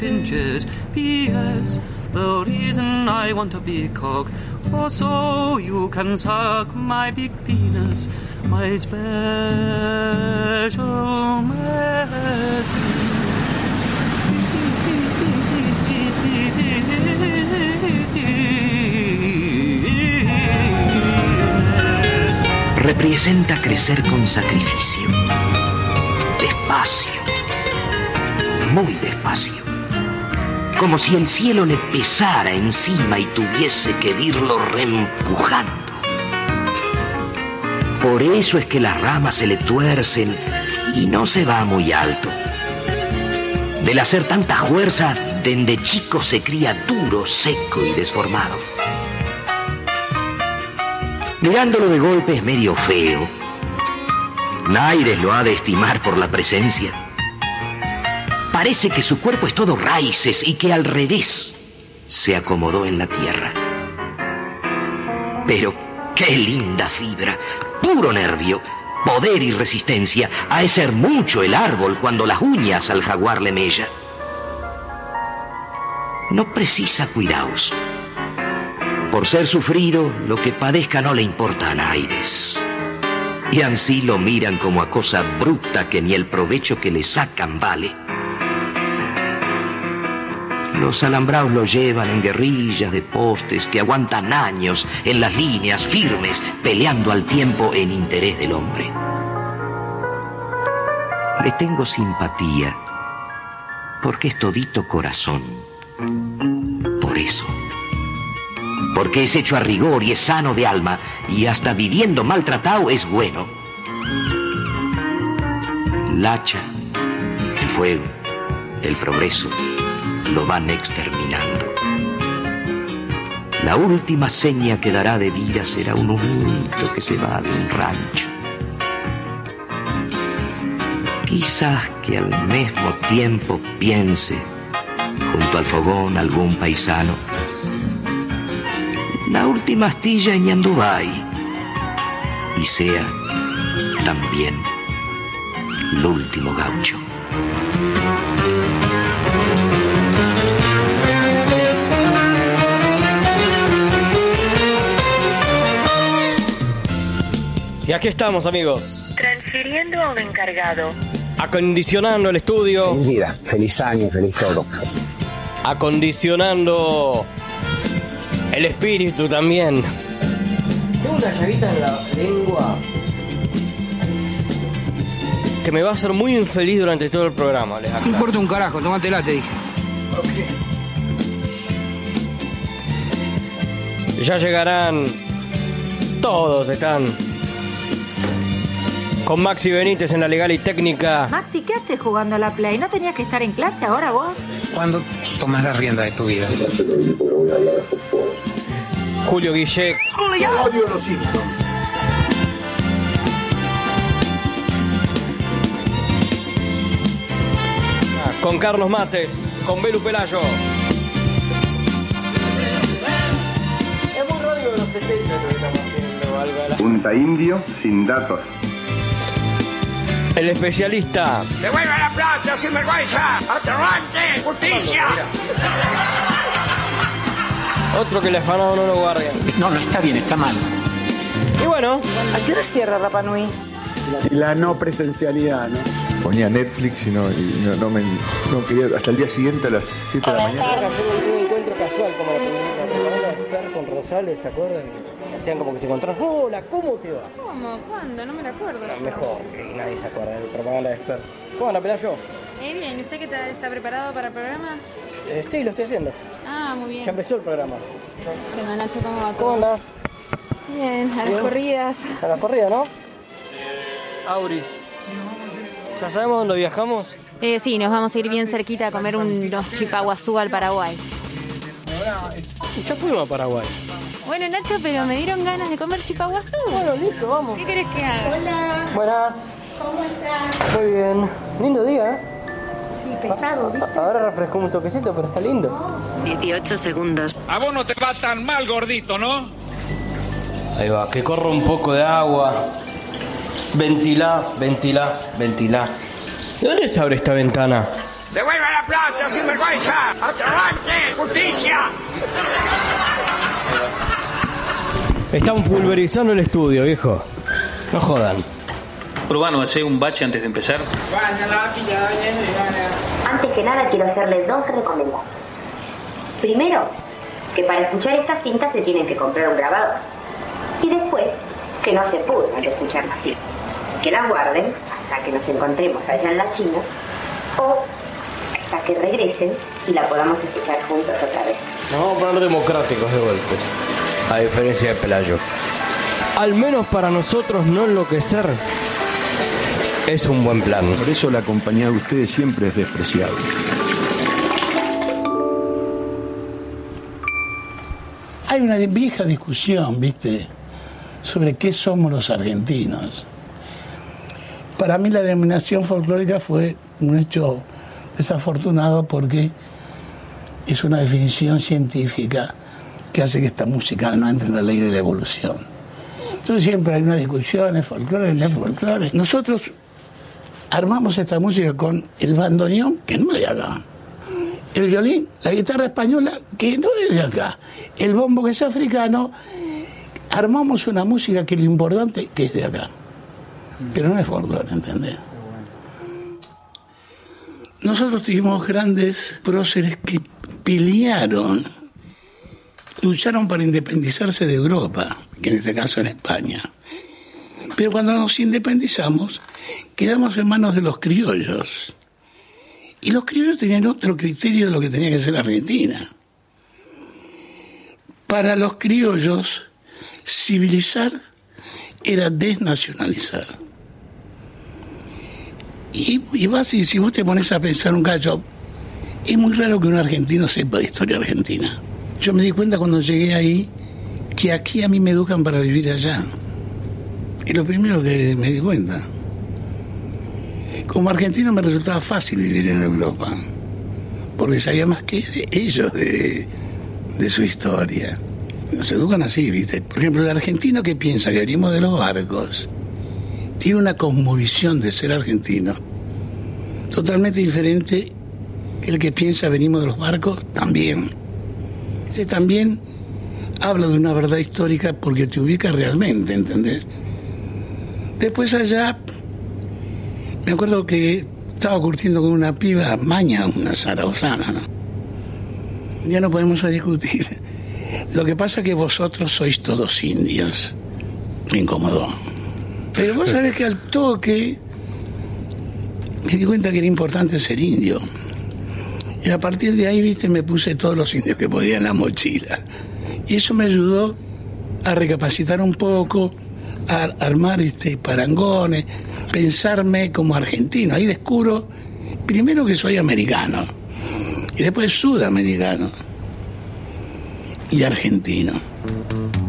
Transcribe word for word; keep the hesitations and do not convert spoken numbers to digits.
pinches. P S. The reason I want to be cock, for so you can suck my big penis, my special message. Representa crecer con sacrificio. Despacio. Muy despacio. Como si el cielo le pesara encima y tuviese que irlo reempujando. Por eso es que las ramas se le tuercen y no se va muy alto. Del hacer tanta fuerza, desde chico se cría duro, seco y desformado. Mirándolo de golpe es medio feo. Naires lo ha de estimar por la presencia. Parece que su cuerpo es todo raíces y que al revés se acomodó en la tierra. Pero qué linda fibra, puro nervio, poder y resistencia. Ha de ser mucho el árbol cuando las uñas al jaguar le mella. No precisa cuidados. Por ser sufrido, lo que padezca no le importa a Naires. Y ansí lo miran como a cosa bruta que ni el provecho que le sacan vale. Los alambraos lo llevan en guerrillas de postes que aguantan años en las líneas firmes, peleando al tiempo en interés del hombre. Le tengo simpatía, porque es todito corazón. Por eso. Porque es hecho a rigor y es sano de alma, y hasta viviendo maltratado es bueno. El hacha, el fuego, el progreso lo van exterminando. La última seña que dará de vida será un humito que se va de un rancho. Quizás que al mismo tiempo piense, junto al fogón algún paisano, la última astilla en Ñandubay, y sea también el último gaucho. Y aquí estamos, amigos. Transfiriendo a un encargado. Acondicionando el estudio. Feliz vida, feliz año, feliz todo. Acondicionando el espíritu también. Tengo una llaguita en la lengua que me va a hacer muy infeliz durante todo el programa, les aclaro. No importa un carajo, tómatela, te dije. Okay. Ya llegarán. Todos están con Maxi Benítez en la legal y técnica. Maxi, ¿qué haces jugando a la Play? ¿No tenías que estar en clase ahora vos? ¿Cuándo tomas la rienda de tu vida? Julio Guillec. Odio los Simpsons. Con Carlos Mates, con Belu Pelayo. Es muy radio de los setenta lo que estamos haciendo, Álvaro. Punta Indio sin datos. El especialista. ¡Devuelva la plata, sinvergüenza! ¡Aterrante! ¡Justicia! Otro que el afanado no lo guardia. No, no está bien, está mal. Y bueno. ¿A qué hora cierra Rapa Nui? La no presencialidad, ¿no? Ponía Netflix y no, y no, no me no quería hasta el día siguiente a las siete de la mañana. Un encuentro casual como la película de estar con Rosales, ¿se acuerdan? Hacían como que se encontraban. Hola, ¿cómo te va? ¿Cómo? ¿Cuándo? No me lo acuerdo. Era mejor que nadie se acuerda de propaganda de experto. ¿Cómo anda, Pelayo? Eh, bien, ¿y usted qué está, está preparado para el programa? Eh, sí, lo estoy haciendo. Ah, muy bien. Ya empezó el programa. ¿Qué onda, Nacho? ¿Cómo va todo? ¿Cómo andás? Bien, a las Bien. corridas. A las corridas, ¿no? Auris. ¿Ya sabemos dónde viajamos? Eh, sí, nos vamos a ir bien cerquita a comer unos chipaguazú al Paraguay. Ya fuimos a Paraguay. Bueno, Nacho, pero me dieron ganas de comer chipaguazú. Bueno, listo, vamos. ¿Qué querés que haga? Hola. Buenas. ¿Cómo estás? Muy bien. Lindo día, ¿eh? Sí, pesado, ¿viste? Ahora refrescó un toquecito, pero está lindo. dieciocho segundos. A vos no te va tan mal, gordito, ¿no? Ahí va, que corra un poco de agua. Ventilá, ventilá, ventilá. ¿De dónde se abre esta ventana? ¡Devuelve la plata, sinvergüenza! ¡Aterrante! ¡Justicia! Están pulverizando el estudio, viejo. No jodan. Urbano, ¿hace un bache antes de empezar? Antes que nada quiero hacerle dos recomendaciones. Primero, que para escuchar estas cintas se tienen que comprar un grabador. Y después, que no se pudran de escuchar más cintas. Que las guarden hasta que nos encontremos allá en la China o hasta que regresen y la podamos escuchar juntos otra vez. Nos vamos a poner democráticos de golpe. A diferencia de Pelayo. Al menos para nosotros no enloquecer es un buen plan. Por eso la compañía de ustedes siempre es despreciable. Hay una vieja discusión, ¿viste?, sobre qué somos los argentinos. Para mí la denominación folclórica fue un hecho desafortunado porque es una definición científica que hace que esta música no entre en la ley de la evolución. Entonces siempre hay una discusión, es folclore, no es folclore. Nosotros armamos esta música con el bandoneón, que no es de acá, el violín, la guitarra española, que no es de acá, el bombo, que es africano. Armamos una música que lo importante que es de acá, pero no es folclore, ¿entendés? Nosotros tuvimos grandes próceres que pelearon, lucharon para independizarse de Europa, que en este caso era España. Pero cuando nos independizamos, quedamos en manos de los criollos. Y los criollos tenían otro criterio de lo que tenía que ser Argentina. Para los criollos, civilizar era desnacionalizar. Y, y vas y si vos te pones a pensar un cacho, es muy raro que un argentino sepa de historia argentina. Yo me di cuenta cuando llegué ahí que aquí a mí me educan para vivir allá. Es lo primero que me di cuenta. Como argentino me resultaba fácil vivir en Europa, porque sabía más que de ellos, de, de su historia. Nos educan así, ¿viste? Por ejemplo, el argentino que piensa que venimos de los barcos tiene una cosmovisión de ser argentino totalmente diferente que el que piensa venimos de los barcos también. Ese también habla de una verdad histórica porque te ubica realmente, ¿entendés? Después allá, me acuerdo que estaba curtiendo con una piba maña, una zaragozana, ¿no? Ya no podemos discutir. Lo que pasa es que vosotros sois todos indios. Me incomodó. Pero vos sabés que al toque me di cuenta que era importante ser indio. Y a partir de ahí, viste, me puse todos los indios que podía en la mochila. Y eso me ayudó a recapacitar un poco, a armar este, parangones, pensarme como argentino. Ahí descubro, primero que soy americano, y después sudamericano y argentino.